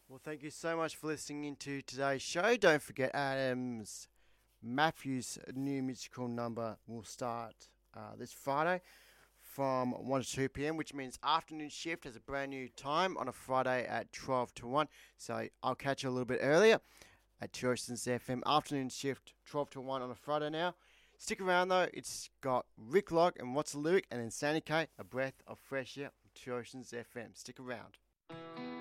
Well, thank you so much for listening into today's show. Don't forget Adam's Matthews' new musical number will start this Friday from 1 to 2 p.m., which means afternoon shift has a brand new time on a Friday at 12 to 1. So I'll catch you a little bit earlier at Two Oceans FM. Afternoon shift, 12 to 1 on a Friday now. Stick around though, it's got Rick Lock and What's the Lyric, and then Sandy K, A Breath of Fresh Air on Two Oceans FM. Stick around.